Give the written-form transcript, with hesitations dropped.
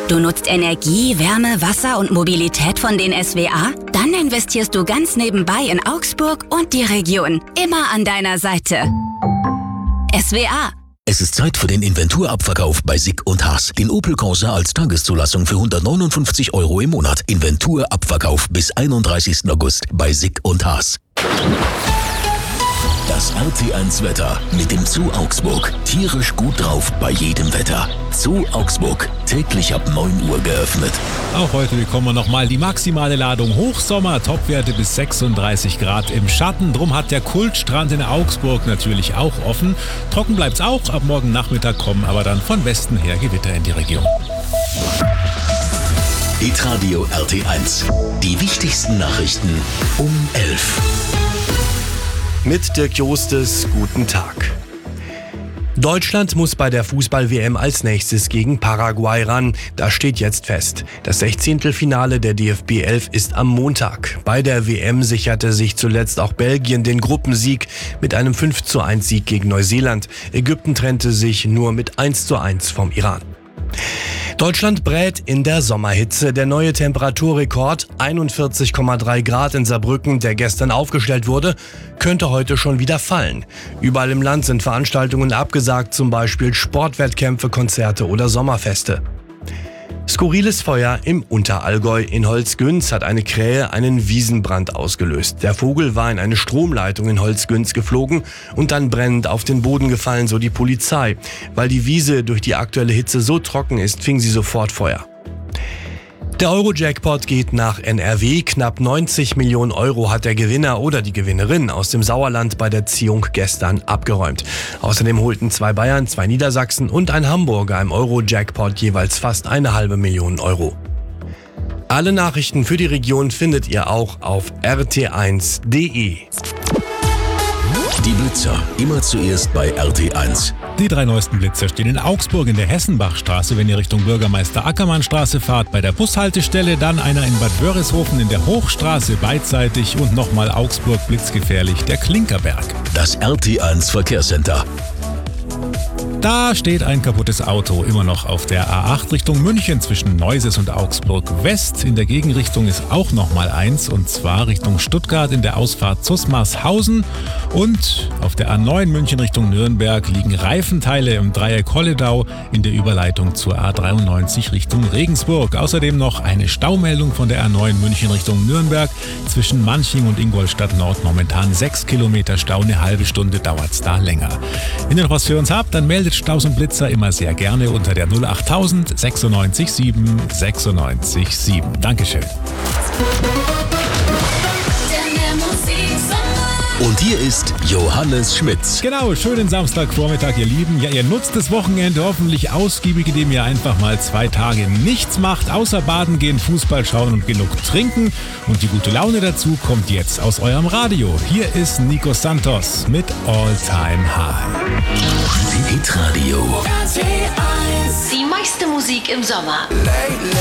Du nutzt Energie, Wärme, Wasser und Mobilität von den SWA? Dann investierst du ganz nebenbei in Augsburg und die Region. Immer an deiner Seite. SWA. Es ist Zeit für den Inventurabverkauf bei Sick & Haas. Den Opel Corsa als Tageszulassung für 159 € im Monat. Inventurabverkauf bis 31. August bei Sick & Haas. Das RT1 Wetter mit dem Zoo Augsburg. Tierisch gut drauf bei jedem Wetter. Zoo Augsburg. Täglich ab 9 Uhr geöffnet. Auch heute bekommen wir nochmal die maximale Ladung. Hochsommer, Topwerte bis 36 Grad im Schatten. Drum hat der Kultstrand in Augsburg natürlich auch offen. Trocken bleibt's auch. Ab morgen Nachmittag kommen aber dann von Westen her Gewitter in die Region. Hitradio RT1. Die wichtigsten Nachrichten um 11. Mit Dirk Jostes, guten Tag. Deutschland muss bei der Fußball-WM als nächstes gegen Paraguay ran. Das steht jetzt fest. Das 16. der DFB 11 ist am Montag. Bei der WM sicherte sich zuletzt auch Belgien den Gruppensieg mit einem 5:1 Sieg gegen Neuseeland. Ägypten trennte sich nur mit 1:1 vom Iran. Deutschland brät in der Sommerhitze. Der neue Temperaturrekord, 41,3 Grad in Saarbrücken, der gestern aufgestellt wurde, könnte heute schon wieder fallen. Überall im Land sind Veranstaltungen abgesagt, zum Beispiel Sportwettkämpfe, Konzerte oder Sommerfeste. Skurriles Feuer im Unterallgäu. In Holzgünz hat eine Krähe einen Wiesenbrand ausgelöst. Der Vogel war in eine Stromleitung in Holzgünz geflogen und dann brennend auf den Boden gefallen, so die Polizei. Weil die Wiese durch die aktuelle Hitze so trocken ist, fing sie sofort Feuer. Der Euro-Jackpot geht nach NRW. Knapp 90 Millionen € hat der Gewinner oder die Gewinnerin aus dem Sauerland bei der Ziehung gestern abgeräumt. Außerdem holten 2 Bayern, 2 Niedersachsen und ein Hamburger im Euro-Jackpot jeweils fast 1,5 Million €. Alle Nachrichten für die Region findet ihr auch auf rt1.de. Die Blitzer. Immer zuerst bei RT1. Die 3 neuesten Blitzer stehen in Augsburg in der Hessenbachstraße, wenn ihr Richtung Bürgermeister Ackermann-Straße fahrt, bei der Bushaltestelle, dann einer in Bad Wörishofen in der Hochstraße beidseitig und nochmal Augsburg blitzgefährlich, der Klinkerberg. Das RT1 Verkehrscenter. Da steht ein kaputtes Auto immer noch auf der A8 Richtung München zwischen Neuses und Augsburg West. In der Gegenrichtung ist auch nochmal eins, und zwar Richtung Stuttgart in der Ausfahrt Zusmarshausen. Und auf der A9 München Richtung Nürnberg liegen Reifenteile im Dreieck Holledau in der Überleitung zur A93 Richtung Regensburg. Außerdem noch eine Staumeldung von der A9 München Richtung Nürnberg zwischen Manching und Ingolstadt Nord. Momentan 6 Kilometer Stau, eine halbe Stunde dauert's da länger. Wenn ihr noch was für uns habt, dann meldet Staus und Blitzer immer sehr gerne unter der 08000 96 7 96 7. Dankeschön. Und hier ist Johannes Schmitz. Genau, schönen Samstagvormittag, ihr Lieben. Ja, ihr nutzt das Wochenende hoffentlich ausgiebig, indem ihr einfach mal 2 Tage nichts macht, außer baden gehen, Fußball schauen und genug trinken. Und die gute Laune dazu kommt jetzt aus eurem Radio. Hier ist Nico Santos mit All Time High. Hitradio. Die meiste Musik im Sommer.